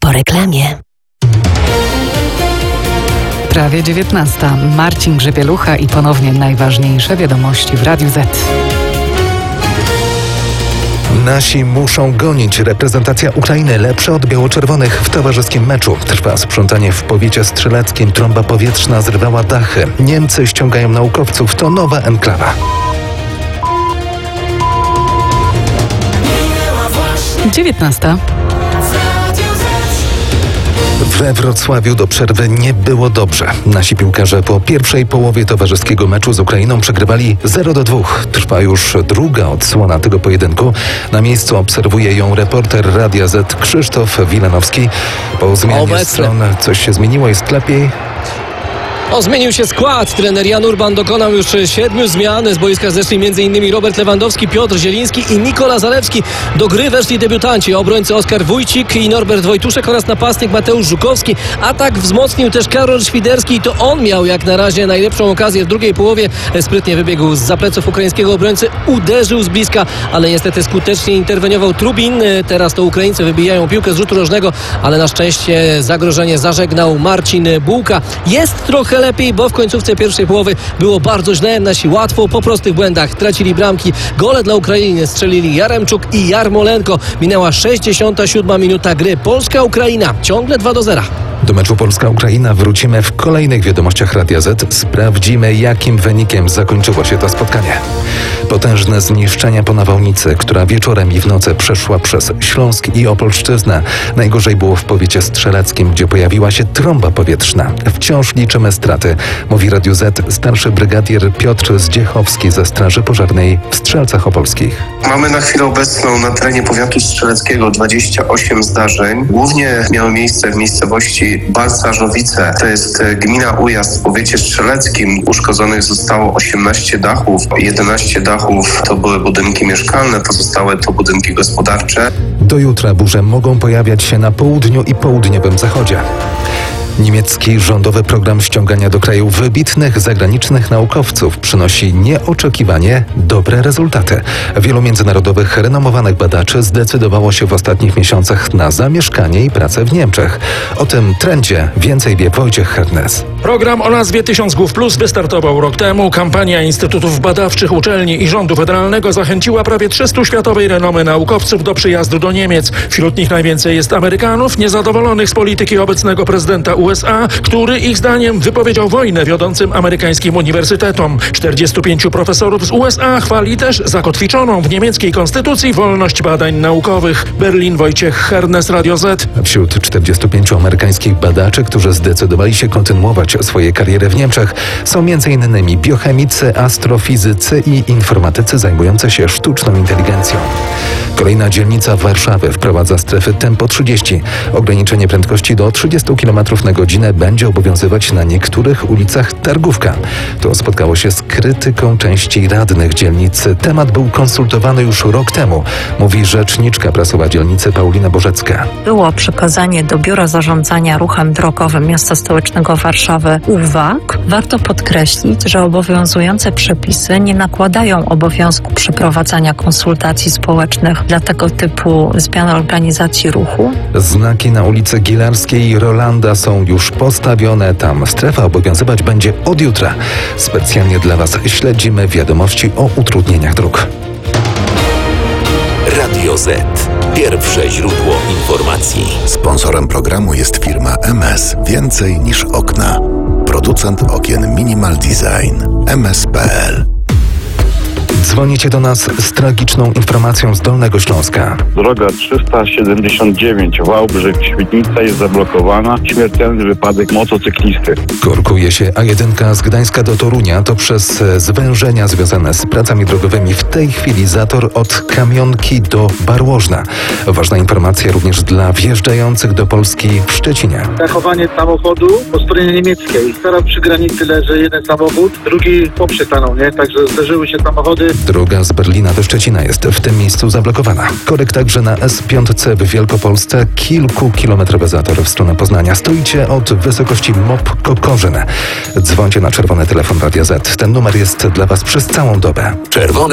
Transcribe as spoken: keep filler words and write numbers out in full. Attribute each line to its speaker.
Speaker 1: Po reklamie.
Speaker 2: Prawie dziewiętnasta. Marcin Grzebielucha i ponownie najważniejsze wiadomości w Radiu Z.
Speaker 3: Nasi muszą gonić. Reprezentacja Ukrainy lepsza od biało-czerwonych w towarzyskim meczu. Trwa sprzątanie w powiecie strzeleckim. Trąba powietrzna zrywała dachy. Niemcy ściągają naukowców. To nowa enklawa.
Speaker 2: dziewiętnasta.
Speaker 3: We Wrocławiu do przerwy nie było dobrze. Nasi piłkarze po pierwszej połowie towarzyskiego meczu z Ukrainą przegrywali zero do dwóch. Trwa już druga odsłona tego pojedynku. Na miejscu obserwuje ją reporter Radia Z Krzysztof Wilanowski. Po zmianie
Speaker 4: Obecne.
Speaker 3: stron coś się zmieniło, jest lepiej?
Speaker 4: O, zmienił się skład. Trener Jan Urban dokonał już siedmiu zmian. Z boiska zeszli m.in. Robert Lewandowski, Piotr Zieliński i Nikola Zalewski. Do gry weszli debiutanci, obrońcy Oskar Wójcik i Norbert Wojtuszek oraz napastnik Mateusz Żukowski. Atak wzmocnił też Karol Świderski i to on miał jak na razie najlepszą okazję w drugiej połowie. Sprytnie wybiegł z pleców ukraińskiego obrońcy, uderzył z bliska, ale niestety skutecznie interweniował Trubin. Teraz to Ukraińcy wybijają piłkę z rzutu rożnego, ale na szczęście zagrożenie zażegnał Marcin Bułka. Jest trochę lepiej, bo w końcówce pierwszej połowy było bardzo źle. Nasi łatwo po prostych błędach tracili bramki. Gole dla Ukrainy strzelili Jaremczuk i Jarmolenko. Minęła sześćdziesiąta siódma minuta gry. Polska-Ukraina ciągle dwa do zera.
Speaker 3: Do meczu Polska-Ukraina wrócimy w kolejnych wiadomościach Radia Z. Sprawdzimy, jakim wynikiem zakończyło się to spotkanie. Potężne zniszczenia po nawałnicy, która wieczorem i w nocy przeszła przez Śląsk i Opolszczyznę. Najgorzej było w powiecie strzeleckim, gdzie pojawiła się trąba powietrzna. Wciąż liczymy straty, mówi Radiu Z starszy brygadier Piotr Zdziechowski ze Straży Pożarnej w Strzelcach Opolskich.
Speaker 5: Mamy na chwilę obecną na terenie powiatu strzeleckiego dwadzieścia osiem zdarzeń. Głównie miały miejsce w miejscowości Balcarzowice. To jest gmina Ujazd w powiecie strzeleckim. Uszkodzonych zostało osiemnaście dachów. jedenaście dachów to były budynki mieszkalne, pozostałe to budynki gospodarcze.
Speaker 3: Do jutra burze mogą pojawiać się na południu i południowym zachodzie. Niemiecki rządowy program ściągania do kraju wybitnych zagranicznych naukowców przynosi nieoczekiwanie dobre rezultaty. Wielu międzynarodowych, renomowanych badaczy zdecydowało się w ostatnich miesiącach na zamieszkanie i pracę w Niemczech. O tym trendzie więcej wie Wojciech Hernes.
Speaker 6: Program o nazwie Tysiąc Głów Plus wystartował rok temu. Kampania instytutów badawczych, uczelni i rządu federalnego zachęciła prawie trzystu światowej renomy naukowców do przyjazdu do Niemiec. Wśród nich najwięcej jest Amerykanów niezadowolonych z polityki obecnego prezydenta U S A, który ich zdaniem wypowiedział wojnę wiodącym amerykańskim uniwersytetom. czterdziestu pięciu profesorów z U S A chwali też zakotwiczoną w niemieckiej konstytucji wolność badań naukowych. Berlin, Wojciech Hernes, Radio Z.
Speaker 3: Wśród czterdziestu pięciu amerykańskich badaczy, którzy zdecydowali się kontynuować swoje kariery w Niemczech, są m.in. biochemicy, astrofizycy i informatycy zajmujący się sztuczną inteligencją. Kolejna dzielnica Warszawy wprowadza strefy tempo trzydzieści. Ograniczenie prędkości do trzydziestu kilometrów na godzinę będzie obowiązywać na niektórych ulicach Targówka. To spotkało się z krytyką części radnych dzielnicy. Temat był konsultowany już rok temu, mówi rzeczniczka prasowa dzielnicy Paulina Bożecka.
Speaker 7: Było przekazanie do Biura Zarządzania Ruchem Drogowym Miasta Stołecznego Warszawy uwag. Warto podkreślić, że obowiązujące przepisy nie nakładają obowiązku przeprowadzania konsultacji społecznych dla tego typu zmian organizacji ruchu.
Speaker 3: Znaki na ulicy Gilarskiej i Rolanda są już postawione. Tam strefa obowiązywać będzie od jutra. Specjalnie dla Was śledzimy wiadomości o utrudnieniach dróg.
Speaker 1: Radio Z. Pierwsze źródło informacji.
Speaker 8: Sponsorem programu jest firma M S. Więcej niż okna. Producent okien Minimal Design. M S kropka p l.
Speaker 3: Dzwonicie do nas z tragiczną informacją z Dolnego Śląska.
Speaker 9: Droga trzysta siedemdziesiąt dziewięć Wałbrzych-Świdnica jest zablokowana. Śmiertelny wypadek motocyklisty.
Speaker 3: Korkuje się A jeden z Gdańska do Torunia. To przez zwężenia związane z pracami drogowymi. W tej chwili zator od Kamionki do Barłożna. Ważna informacja również dla wjeżdżających do Polski w Szczecinie.
Speaker 10: Zachowanie samochodu po stronie niemieckiej. Teraz przy granicy leży jeden samochód, drugi poprzestanął, nie? Także zderzyły się samochody.
Speaker 3: Droga z Berlina do Szczecina jest w tym miejscu zablokowana. Korek także na S pięć w Wielkopolsce. Kilkukilometrowy zator w stronę Poznania. Stoicie od wysokości M O P Kokorzyn. Dzwońcie na czerwony telefon Radia Z. Ten numer jest dla Was przez całą dobę.
Speaker 1: Czerwony